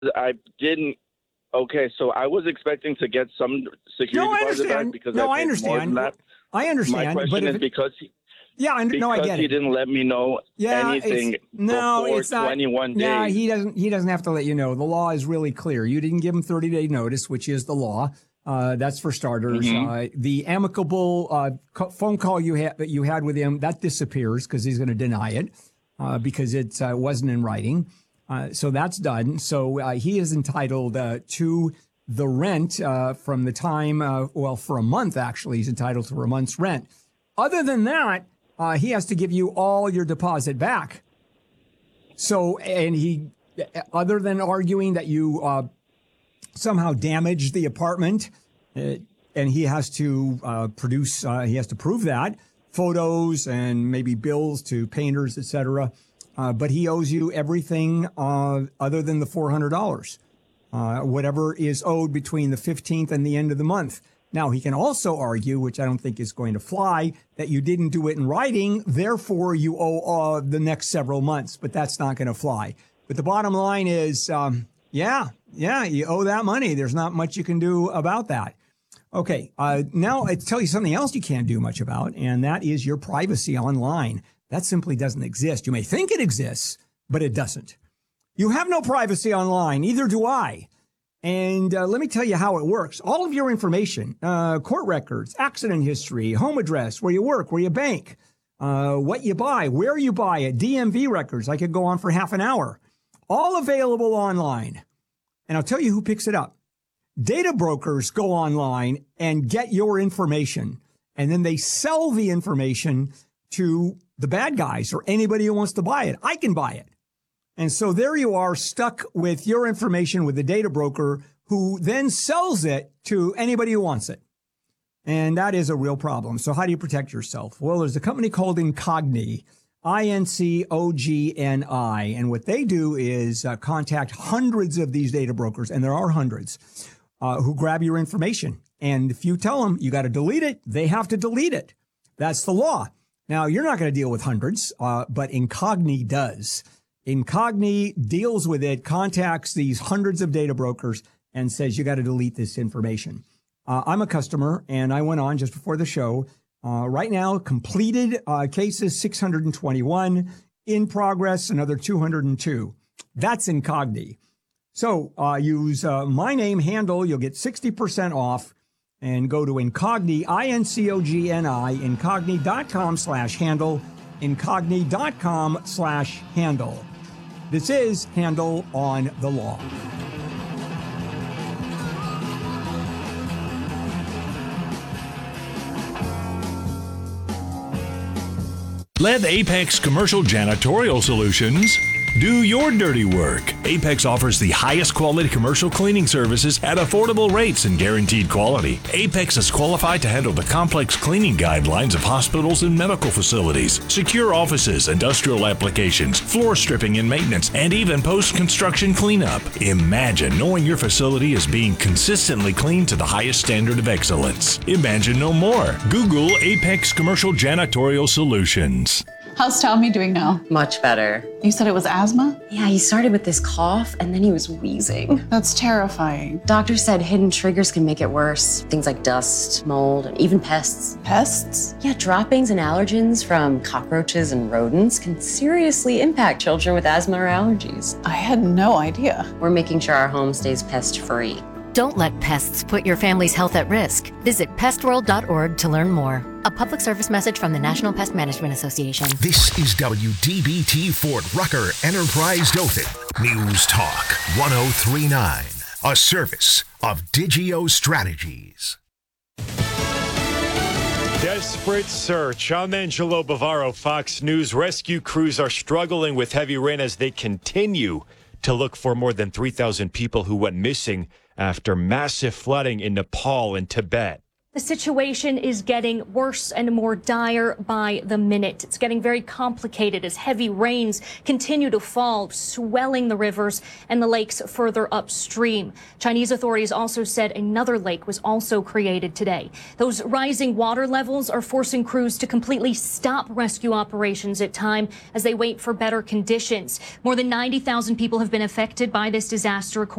I didn't. Okay, so I was expecting to get some security deposit back because I understand. More than that. I understand. My question is because I get it. He didn't let me know anything before 21 days. Yeah, he doesn't have to let you know. The law is really clear. You didn't give him 30-day notice, which is the law. That's for starters. Mm-hmm. The amicable phone call you had with him, that disappears because he's going to deny it because it wasn't in writing. So that's done. So he is entitled to the rent from the time, for a month, actually. He's entitled to a month's rent. Other than that, he has to give you all your deposit back. So, and he, other than arguing that you somehow damaged the apartment, and he has to he has to prove that, photos and maybe bills to painters, etc. But he owes you everything other than the $400, whatever is owed between the 15th and the end of the month. Now, he can also argue, which I don't think is going to fly, that you didn't do it in writing, therefore you owe the next several months, but that's not going to fly. But the bottom line is, you owe that money. There's not much you can do about that. Okay, now I tell you something else you can't do much about, and that is your privacy online. That simply doesn't exist. You may think it exists, but it doesn't. You have no privacy online, neither do I. And let me tell you how it works. All of your information, court records, accident history, home address, where you work, where you bank, what you buy, where you buy it, DMV records. I could go on for half an hour. All available online. And I'll tell you who picks it up. Data brokers go online and get your information. And then they sell the information to the bad guys or anybody who wants to buy it. I can buy it. And so there you are, stuck with your information with the data broker who then sells it to anybody who wants it. And that is a real problem. So how do you protect yourself? Well, there's a company called Incogni, Incogni. And what they do is contact hundreds of these data brokers, and there are hundreds, who grab your information. And if you tell them you got to delete it, they have to delete it. That's the law. Now, you're not going to deal with hundreds, but Incogni does. Incogni deals with it, contacts these hundreds of data brokers and says, you got to delete this information. I'm a customer, and I went on just before the show. Right now, completed cases, 621. In progress, another 202. That's Incogni. So use my name, Handel. You'll get 60% off. And go to Incogni, Incogni, incogni.com/Handel, incogni.com/Handel. This is Handel on the Law. Let Apex Commercial Janitorial Solutions do your dirty work. Apex offers the highest quality commercial cleaning services at affordable rates and guaranteed quality. Apex is qualified to handle the complex cleaning guidelines of hospitals and medical facilities, secure offices, industrial applications, floor stripping and maintenance, and even post-construction cleanup. Imagine knowing your facility is being consistently cleaned to the highest standard of excellence. Imagine no more. Google Apex Commercial Janitorial Solutions. How's Tommy doing now? Much better. You said it was asthma? Yeah, he started with this cough and then he was wheezing. That's terrifying. Doctor said hidden triggers can make it worse. Things like dust, mold, and even pests. Pests? Yeah, droppings and allergens from cockroaches and rodents can seriously impact children with asthma or allergies. I had no idea. We're making sure our home stays pest-free. Don't let pests put your family's health at risk. Visit pestworld.org to learn more. A public service message from the National Pest Management Association. This is WDBT Fort Rucker Enterprise Dothan. News Talk 1039. A service of Digio Strategies. Desperate search. I'm Angelo Bavaro, Fox News. Rescue crews are struggling with heavy rain as they continue to look for more than 3,000 people who went missing after massive flooding in Nepal and Tibet. The situation is getting worse and more dire by the minute. It's getting very complicated as heavy rains continue to fall, swelling the rivers and the lakes further upstream. Chinese authorities also said another lake was also created today. Those rising water levels are forcing crews to completely stop rescue operations at time as they wait for better conditions. More than 90,000 people have been affected by this disaster,